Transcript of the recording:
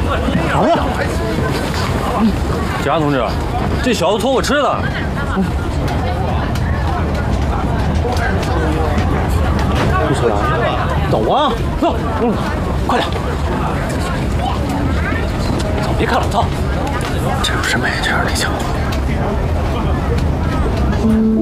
啥呀？ 警察同志，这小子托我吃的。 不吃了，走啊，走，快点，走，别看了，走。 这有什么呀？这样那小子。